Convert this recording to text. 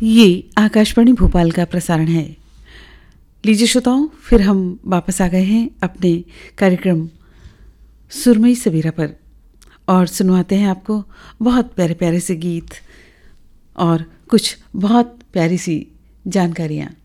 ये आकाशवाणी भोपाल का प्रसारण है। लीजिए श्रोताओं, फिर हम वापस आ गए हैं अपने कार्यक्रम सुरमई सवेरा पर और सुनवाते हैं आपको बहुत प्यारे प्यारे से गीत और कुछ बहुत प्यारी सी जानकारियाँ।